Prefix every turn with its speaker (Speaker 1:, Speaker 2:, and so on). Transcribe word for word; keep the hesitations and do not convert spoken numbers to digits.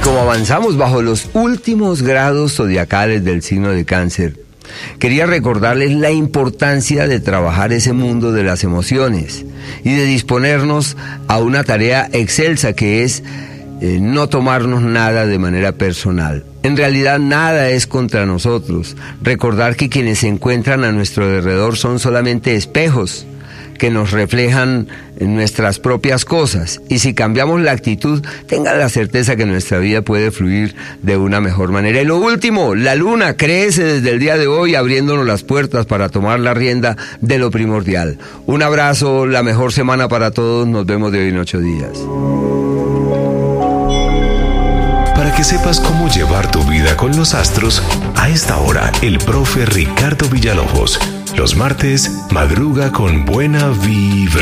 Speaker 1: como avanzamos bajo los últimos grados zodiacales del signo de Cáncer, quería recordarles la importancia de trabajar ese mundo de las emociones y de disponernos a una tarea excelsa que es eh, no tomarnos nada de manera personal. En realidad nada es contra nosotros. Recordar que quienes se encuentran a nuestro alrededor son solamente espejos que nos reflejan nuestras propias cosas, y si cambiamos la actitud, tengan la certeza que nuestra vida puede fluir de una mejor manera. Y lo último, la luna crece desde el día de hoy, abriéndonos las puertas para tomar la rienda de lo primordial. Un abrazo, la mejor semana para todos, nos vemos de hoy en ocho días.
Speaker 2: Para que sepas cómo llevar tu vida con los astros, a esta hora el profe Ricardo Villalobos. Los martes, madruga con buena vibra.